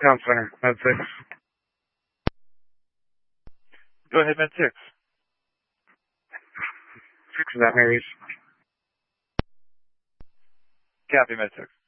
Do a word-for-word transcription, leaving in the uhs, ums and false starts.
Town Center, Med six. Go ahead, Med six. Six is at Mary's. Copy, Med six.